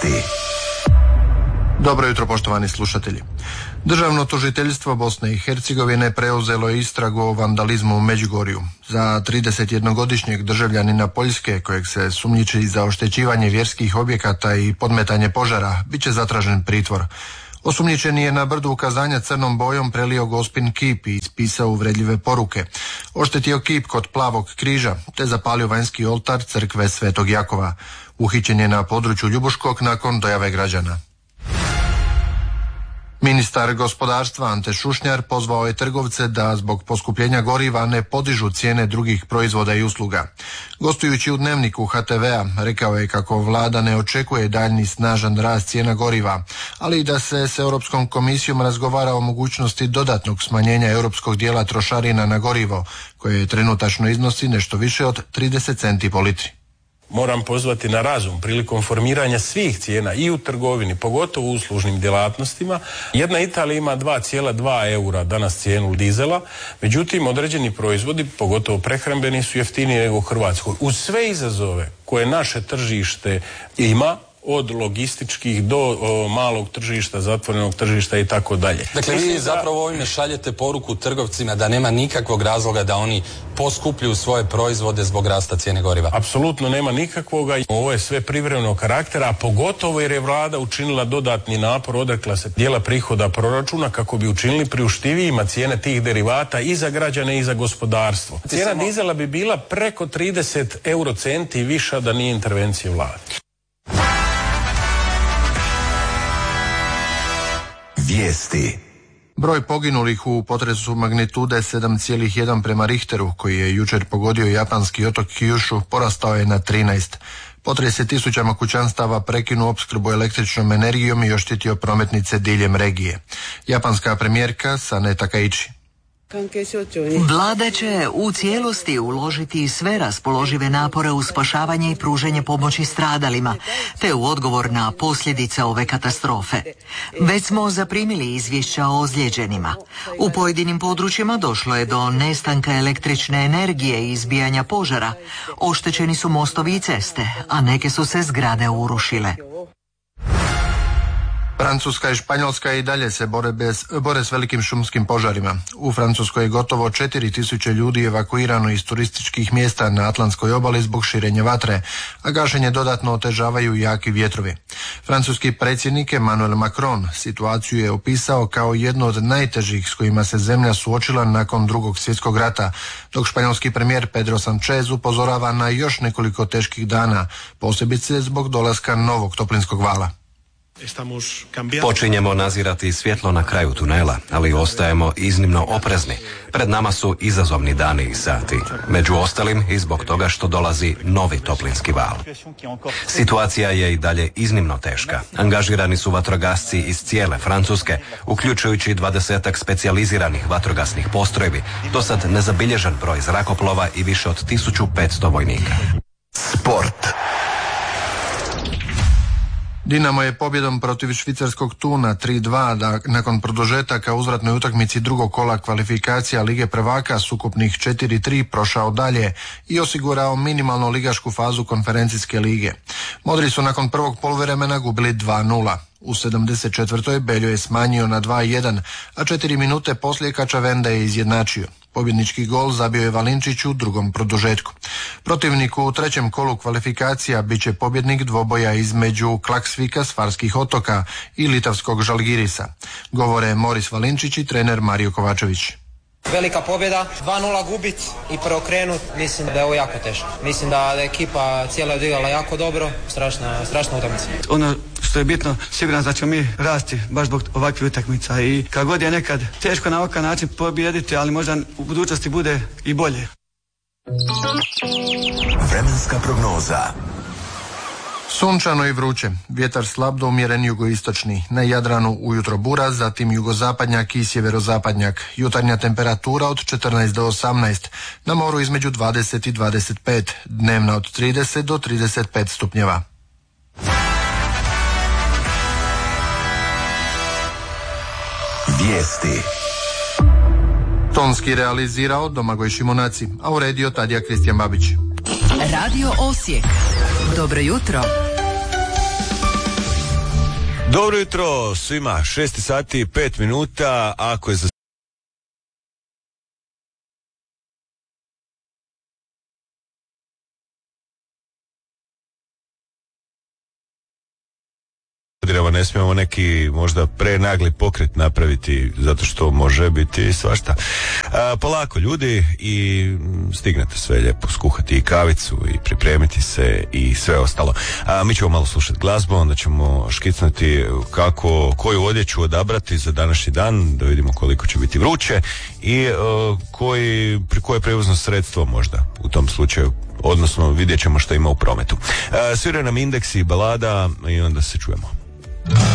Vijesti. Dobro jutro, poštovani slušatelji. Državno tužiteljstvo Bosne i Hercegovine preuzelo je istragu o vandalizmu u Međugorju. Za 31-godišnjeg državljanina Poljske, kojeg se sumnjiči za oštećivanje vjerskih objekata i podmetanje požara, bit će zatražen pritvor. Osumnjičeni je na brdu ukazanja crnom bojom prelio gospin kip i ispisao uvredljive poruke. Oštetio kip kod Plavog križa, te zapalio vanjski oltar crkve Svetog Jakova. Uhićen je na području Ljubuškog nakon dojave građana. Ministar gospodarstva Ante Šušnjar pozvao je trgovce da zbog poskupljenja goriva ne podižu cijene drugih proizvoda i usluga. Gostujući u Dnevniku HTV-a rekao je kako vlada ne očekuje daljnji snažan rast cijena goriva, ali i da se s Europskom komisijom razgovara o mogućnosti dodatnog smanjenja europskog dijela trošarina na gorivo, koje trenutačno iznosi nešto više od 30 centi po litri. Moram pozvati na razum prilikom formiranja svih cijena i u trgovini, pogotovo u uslužnim djelatnostima. Jedna Italija ima 2,2 eura danas cijenu dizela, međutim određeni proizvodi, pogotovo prehrambeni, su jeftiniji nego u Hrvatskoj. Uz sve izazove koje naše tržište ima, od logističkih do malog tržišta, zatvorenog tržišta i tako dalje. Dakle, vi zapravo ovime šaljete poruku trgovcima da nema nikakvog razloga da oni poskupljuju svoje proizvode zbog rasta cijene goriva. Apsolutno nema nikakvoga. Ovo je sve privremenog karaktera, a pogotovo jer je vlada učinila dodatni napor, odrekla se dijela prihoda proračuna kako bi učinili priuštivijima cijene tih derivata i za građane i za gospodarstvo. Cijena dizela bi bila preko 30 eurocenti viša da nije intervencije vlade. Vijesti. Broj poginulih u potresu magnitude 7,1 prema Richteru, koji je jučer pogodio japanski otok Kyushu, porastao je na 13. Potres je tisućama kućanstava prekinuo opskrbu električnom energijom i oštetio prometnice diljem regije. Japanska premijerka Sane Takaichi. Vlada će u cijelosti uložiti sve raspoložive napore u spašavanje i pružanje pomoći stradalima, te u odgovor na posljedice ove katastrofe. Već smo zaprimili izvješća o ozlijeđenima. U pojedinim područjima došlo je do nestanka električne energije i izbijanja požara. Oštećeni su mostovi i ceste, a neke su se zgrade urušile. Francuska i Španjolska i dalje se bore s velikim šumskim požarima. U Francuskoj je gotovo 4000 ljudi evakuirano iz turističkih mjesta na Atlantskoj obali zbog širenja vatre, a gašenje dodatno otežavaju jaki vjetrovi. Francuski predsjednik Emmanuel Macron situaciju je opisao kao jednu od najtežih s kojima se zemlja suočila nakon Drugog svjetskog rata, dok španjolski premijer Pedro Sanchez upozorava na još nekoliko teških dana, posebice zbog dolaska novog toplinskog vala. Počinjemo nazirati svjetlo na kraju tunela, ali ostajemo iznimno oprezni. Pred nama su izazovni dani i sati. Među ostalim i zbog toga što dolazi novi toplinski val. Situacija je i dalje iznimno teška. Angažirani su vatrogasci iz cijele Francuske, uključujući 20-ak specijaliziranih vatrogasnih postrojbi, dosad nezabilježen broj zrakoplova i više od 1500 vojnika. Sport. Dinamo je pobjedom protiv švicarskog Tuna 3-2 nakon produžetaka uzvratnoj utakmici drugog kola kvalifikacija Lige prvaka s ukupnih 4-3 prošao dalje i osigurao minimalno ligašku fazu konferencijske lige. Modri su nakon prvog poluvremena gubili 2-0. U 74. Beljo je smanjio na 2-1, a 4 minute poslije Kačavenda je izjednačio. Pobjednički gol zabio je Valinčić u drugom produžetku. Protivnik u trećem kolu kvalifikacija bit će pobjednik dvoboja između Klaksvika s Farskih otoka i litavskog Žalgirisa. Govore Moris Valinčić i trener Mario Kovačević. Velika pobjeda, 2-0 gubit i preokrenut, mislim da je ovo jako teško. Mislim da je ekipa cijela odigrala jako dobro, strašna utakmica. Ono što je bitno, siguran da ćemo mi rasti baš zbog ovakvih utakmica i kad god je nekad teško na ovakav način pobijediti, ali možda u budućnosti bude i bolje. Vremenska prognoza. Sunčano i vruće, vjetar slab do umjeren jugoistočni, na Jadranu ujutro bura, zatim jugozapadnjak i sjeverozapadnjak, jutarnja temperatura od 14 do 18, na moru između 20 i 25, dnevna od 30 do 35 stupnjeva. Vijesti. Tonski realizirao Domagoj Šimunaci, a uredio Tadija Kristijan Babić. Radio Osijek. Dobro jutro. Dobro jutro svima, 6 sati i 5 minuta, ako je za ne smijemo neki možda prenagli pokret napraviti zato što može biti svašta. Polako ljudi i stignete sve lijepo skuhati i kavicu i pripremiti se i sve ostalo. Mi ćemo malo slušati glazbu, onda ćemo škicnuti koju odjeću odabrati za današnji dan, da vidimo koliko će biti vruće i koje prevozno sredstvo možda u tom slučaju, odnosno vidjet ćemo što ima u prometu. Sviraju nam Indeksi i balada i onda se čujemo.